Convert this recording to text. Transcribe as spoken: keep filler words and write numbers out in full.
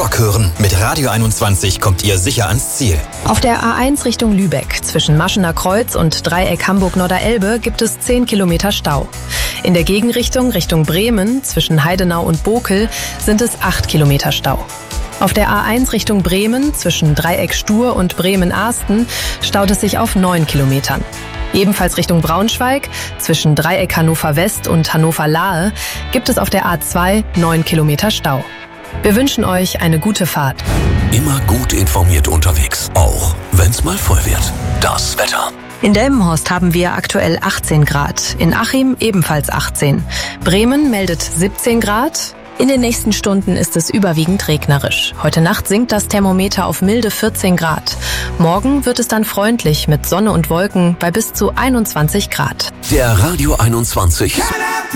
Talk hören. Mit Radio einundzwanzig kommt ihr sicher ans Ziel. Auf der A eins Richtung Lübeck zwischen Maschener Kreuz und Dreieck Hamburg-Norderelbe gibt es zehn Kilometer Stau. In der Gegenrichtung Richtung Bremen zwischen Heidenau und Bokel sind es acht Kilometer Stau. Auf der A eins Richtung Bremen zwischen Dreieck Stur und Bremen-Ahsten staut es sich auf neun Kilometern. Ebenfalls Richtung Braunschweig zwischen Dreieck Hannover West und Hannover Lahe gibt es auf der A zwei neun Kilometer Stau. Wir wünschen euch eine gute Fahrt. Immer gut informiert unterwegs, auch wenn's mal voll wird. Das Wetter. In Delmenhorst haben wir aktuell achtzehn Grad, in Achim ebenfalls achtzehn. Bremen meldet siebzehn Grad. In den nächsten Stunden ist es überwiegend regnerisch. Heute Nacht sinkt das Thermometer auf milde vierzehn Grad. Morgen wird es dann freundlich mit Sonne und Wolken bei bis zu einundzwanzig Grad. Der Radio einundzwanzig